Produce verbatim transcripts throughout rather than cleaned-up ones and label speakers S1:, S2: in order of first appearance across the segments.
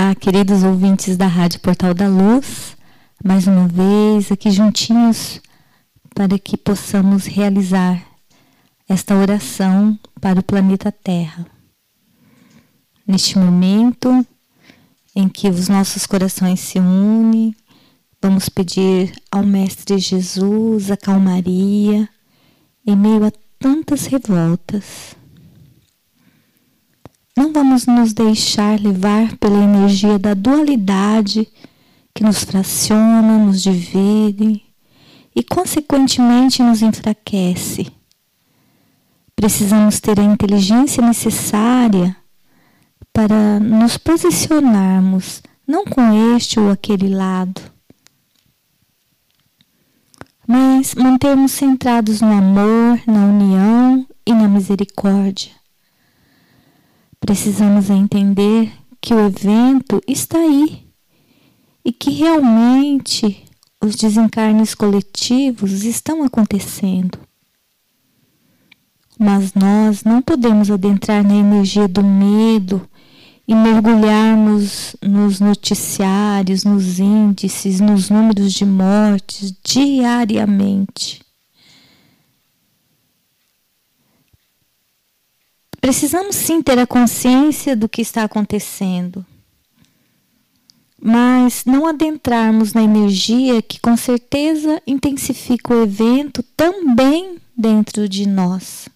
S1: Olá, queridos ouvintes da Rádio Portal da Luz, mais uma vez aqui juntinhos para que possamos realizar esta oração para o planeta Terra. Neste momento em que os nossos corações se unem, vamos pedir ao Mestre Jesus a calmaria em meio a tantas revoltas. Não vamos nos deixar levar pela energia da dualidade que nos fraciona, nos divide e, consequentemente, nos enfraquece. Precisamos ter a inteligência necessária para nos posicionarmos, não com este ou aquele lado, mas mantermos centrados no amor, na união e na misericórdia. Precisamos entender que o evento está aí e que realmente os desencarnes coletivos estão acontecendo. Mas nós não podemos adentrar na energia do medo e mergulharmos nos noticiários, nos índices, nos números de mortes diariamente. Precisamos sim ter a consciência do que está acontecendo, mas não adentrarmos na energia que com certeza intensifica o evento também dentro de nós.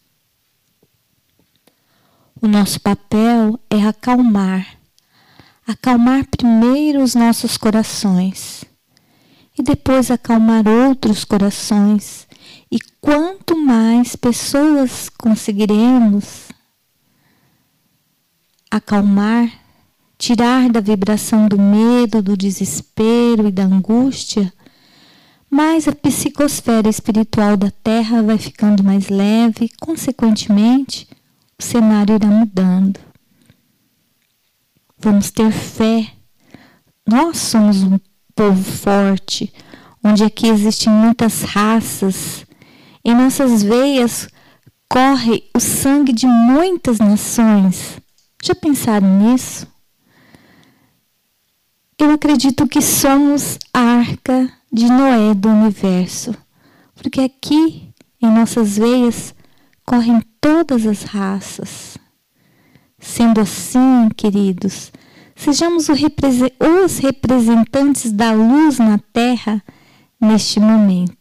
S1: O nosso papel é acalmar, acalmar primeiro os nossos corações e depois acalmar outros corações. E quanto mais pessoas conseguiremos acalmar, tirar da vibração do medo, do desespero e da angústia, mais a psicosfera espiritual da Terra vai ficando mais leve e, consequentemente, o cenário irá mudando. Vamos ter fé. Nós somos um povo forte, onde aqui existem muitas raças. Em nossas veias corre o sangue de muitas nações. Já pensaram nisso? Eu acredito que somos a arca de Noé do universo, porque aqui em nossas veias correm todas as raças. Sendo assim, queridos, sejamos os representantes da luz na Terra neste momento.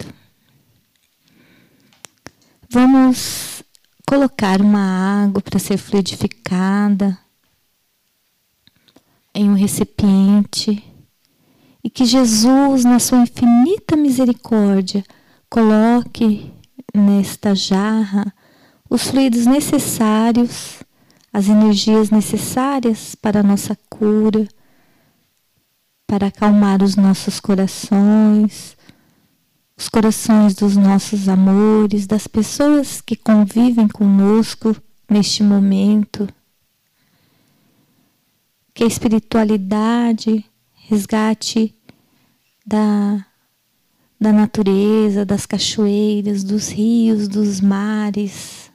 S1: Vamos colocar uma água para ser fluidificada em um recipiente e que Jesus, na sua infinita misericórdia, coloque nesta jarra os fluidos necessários, as energias necessárias para a nossa cura, para acalmar os nossos corações, os corações dos nossos amores, das pessoas que convivem conosco neste momento. Que a espiritualidade resgate da, da natureza, das cachoeiras, dos rios, dos mares,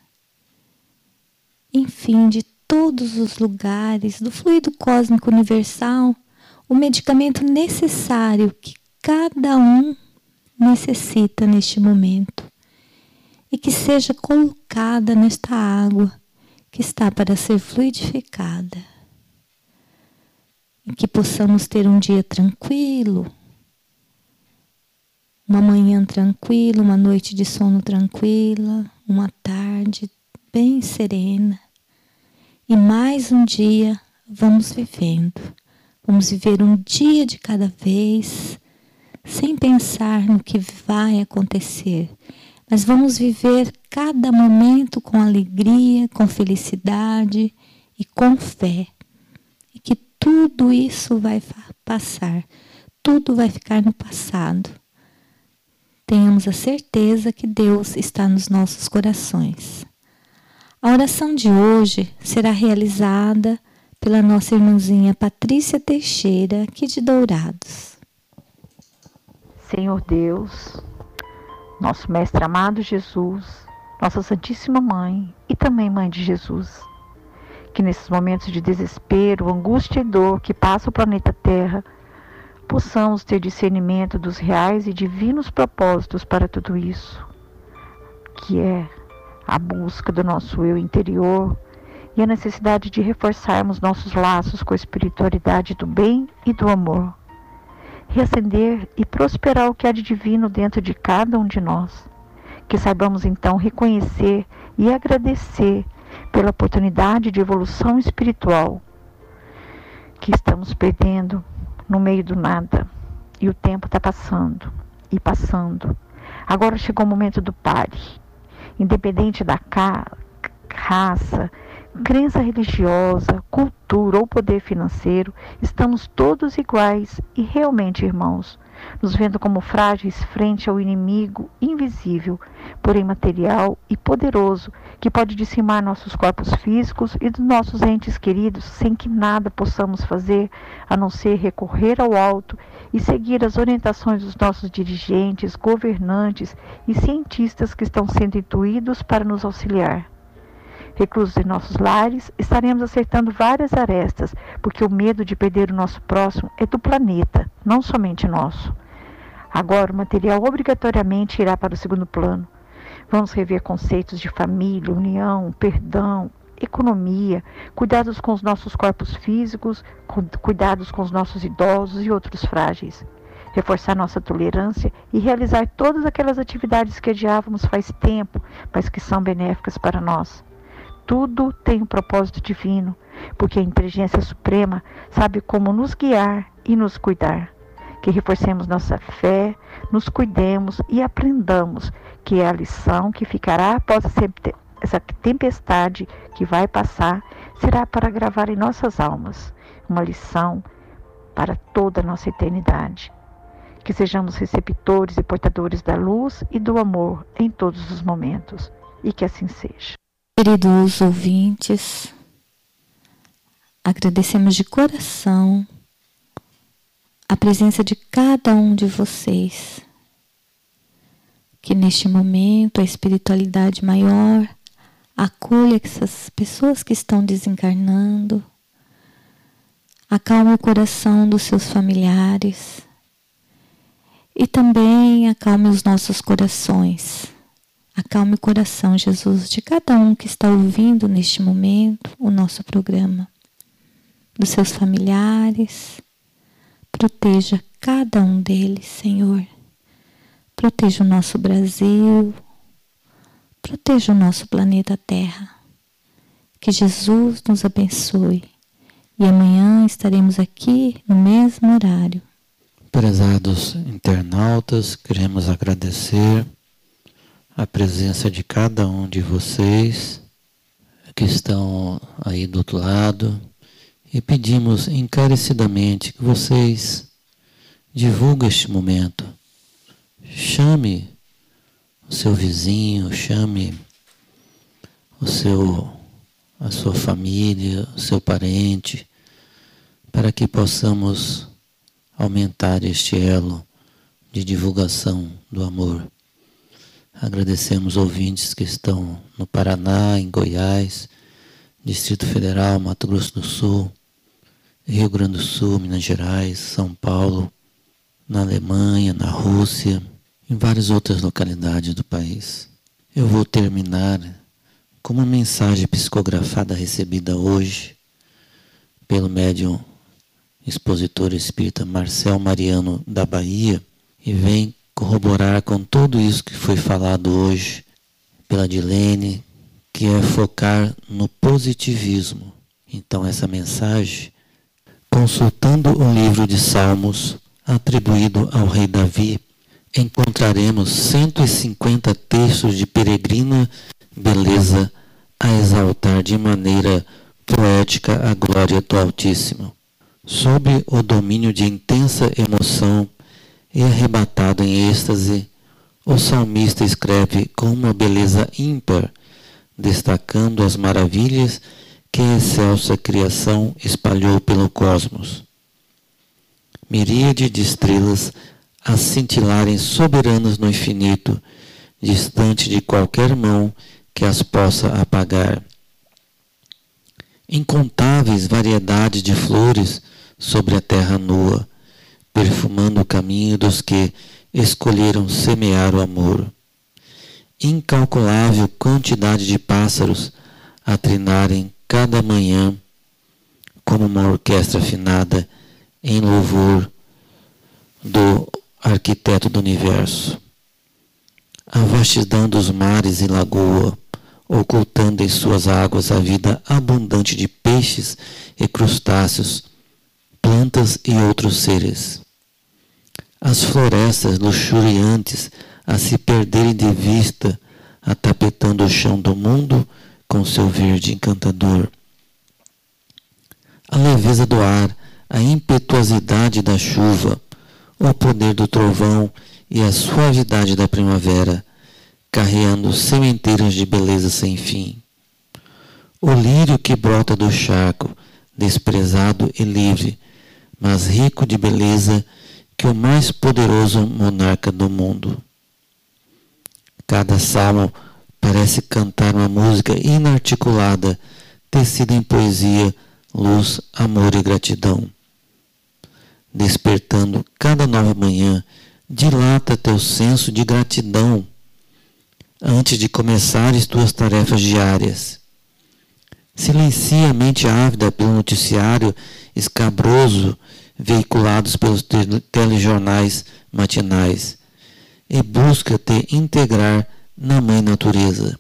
S1: enfim, de todos os lugares, do fluido cósmico universal, o medicamento necessário que cada um necessita neste momento e que seja colocada nesta água que está para ser fluidificada e que possamos ter um dia tranquilo, uma manhã tranquila, uma noite de sono tranquila, uma tarde bem serena e mais um dia vamos vivendo, vamos viver um dia de cada vez, sem pensar no que vai acontecer, mas vamos viver cada momento com alegria, com felicidade e com fé. E que tudo isso vai passar, tudo vai ficar no passado. Tenhamos a certeza que Deus está nos nossos corações. A oração de hoje será realizada pela nossa irmãzinha Patrícia Teixeira, aqui de Dourados.
S2: Senhor Deus, nosso Mestre amado Jesus, nossa Santíssima Mãe e também Mãe de Jesus, Que nesses momentos de desespero, angústia e dor que passa o planeta Terra, possamos ter discernimento dos reais e divinos propósitos para tudo isso, que é a busca do nosso eu interior e a necessidade de reforçarmos nossos laços com a espiritualidade do bem e do amor, reacender e prosperar o que há de divino dentro de cada um de nós, que saibamos então reconhecer e agradecer pela oportunidade de evolução espiritual que estamos perdendo no meio do nada, e o tempo está passando e passando. Agora chegou o momento do pare. Independente da ca- raça, crença religiosa, cultura ou poder financeiro, estamos todos iguais e realmente irmãos, nos vendo como frágeis frente ao inimigo invisível, porém material e poderoso, que pode dizimar nossos corpos físicos e dos nossos entes queridos sem que nada possamos fazer, a não ser recorrer ao alto e seguir as orientações dos nossos dirigentes, governantes e cientistas que estão sendo intuídos para nos auxiliar. Reclusos em nossos lares, estaremos acertando várias arestas, porque o medo de perder o nosso próximo é do planeta, não somente nosso. Agora, o material obrigatoriamente irá para o segundo plano. Vamos rever conceitos de família, união, perdão, economia, cuidados com os nossos corpos físicos, cuidados com os nossos idosos e outros frágeis. Reforçar nossa tolerância e realizar todas aquelas atividades que adiávamos faz tempo, mas que são benéficas para nós. Tudo tem um propósito divino, porque a inteligência suprema sabe como nos guiar e nos cuidar. Que reforcemos nossa fé, nos cuidemos e aprendamos que é a lição que ficará após essa tempestade que vai passar, será para gravar em nossas almas uma lição para toda a nossa eternidade. Que sejamos receptores e portadores da luz e do amor em todos os momentos, e que assim seja.
S1: Queridos ouvintes, agradecemos de coração a presença de cada um de vocês, que neste momento a espiritualidade maior acolha essas pessoas que estão desencarnando, acalme o coração dos seus familiares e também acalme os nossos corações. Acalme o coração, Jesus, de cada um que está ouvindo neste momento o nosso programa, dos seus familiares. Proteja cada um deles, Senhor. Proteja o nosso Brasil. Proteja o nosso planeta Terra. Que Jesus nos abençoe. E amanhã estaremos aqui no mesmo horário.
S3: Prezados internautas, queremos agradecer a presença de cada um de vocês que estão aí do outro lado e pedimos encarecidamente que vocês divulguem este momento. Chame o seu vizinho, chame o seu, a sua família, o seu parente, para que possamos aumentar este elo de divulgação do amor. Agradecemos ouvintes que estão no Paraná, em Goiás, Distrito Federal, Mato Grosso do Sul, Rio Grande do Sul, Minas Gerais, São Paulo, na Alemanha, na Rússia, em várias outras localidades do país. Eu vou terminar com uma mensagem psicografada recebida hoje pelo médium expositor espírita Marcel Mariano da Bahia, e vem corroborar com tudo isso que foi falado hoje pela Dilene, que é focar no positivismo. Então essa mensagem, consultando o livro de Salmos atribuído ao rei Davi, encontraremos cento e cinquenta textos de peregrina beleza a exaltar de maneira poética a glória do Altíssimo. Sob o domínio de intensa emoção e arrebatado em êxtase, o salmista escreve com uma beleza ímpar, destacando as maravilhas que a excelsa criação espalhou pelo cosmos. Miríade de estrelas a cintilarem soberanas no infinito, distante de qualquer mão que as possa apagar. incontáveis variedades de flores sobre a terra nua, perfumando o caminho dos que escolheram semear o amor. Incalculável quantidade de pássaros a trinarem cada manhã como uma orquestra afinada em louvor do arquiteto do universo. A vastidão dos mares e lagoa, ocultando em suas águas a vida abundante de peixes e crustáceos, plantas e outros seres. As florestas luxuriantes a se perderem de vista, atapetando o chão do mundo com seu verde encantador. A leveza do ar, a impetuosidade da chuva, o poder do trovão e a suavidade da primavera, carreando sementeiras de beleza sem fim. O lírio que brota do charco, desprezado e livre, mas rico de beleza que o mais poderoso monarca do mundo. Cada salmo parece cantar uma música inarticulada, tecida em poesia, luz, amor e gratidão. Despertando cada nova manhã, dilata teu senso de gratidão antes de começares tuas tarefas diárias. Silencia a mente ávida pelo noticiário escabroso veiculados pelos telejornais matinais e busca te integrar na Mãe Natureza.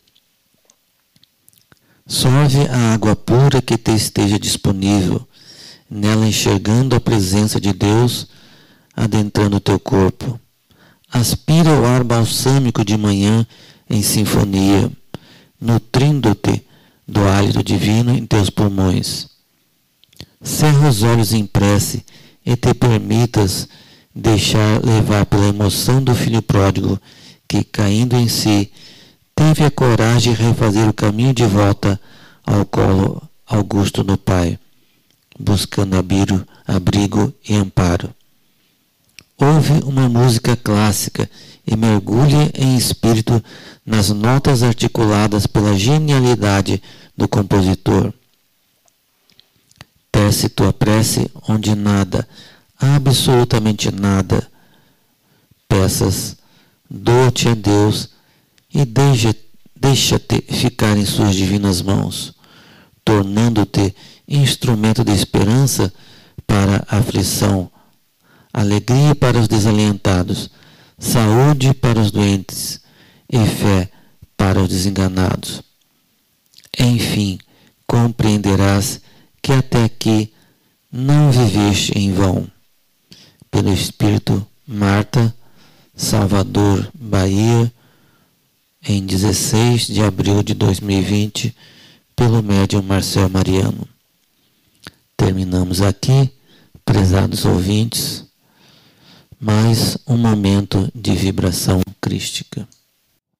S3: Sorve a água pura que te esteja disponível, nela enxergando a presença de Deus adentrando o teu corpo. Aspira o ar balsâmico de manhã em sinfonia, nutrindo-te do hálito divino em teus pulmões. Cerra os olhos em prece e te permitas deixar levar pela emoção do filho pródigo que, caindo em si, teve a coragem de refazer o caminho de volta ao colo augusto do Pai, buscando abrigo, abrigo e amparo. Ouve uma música clássica e mergulhe em espírito nas notas articuladas pela genialidade do compositor. Tece tua prece onde nada, absolutamente nada, peças, doa-te a Deus e deixa, deixa-te ficar em suas divinas mãos, tornando-te instrumento de esperança para a aflição, alegria para os desalentados, saúde para os doentes e fé para os desenganados. Enfim, compreenderás que até aqui não viveste em vão. Pelo Espírito, Marta, Salvador, Bahia, em dezesseis de abril de dois mil e vinte, pelo médium Marcel Mariano. Terminamos aqui, prezados ouvintes, mais um momento de vibração crística.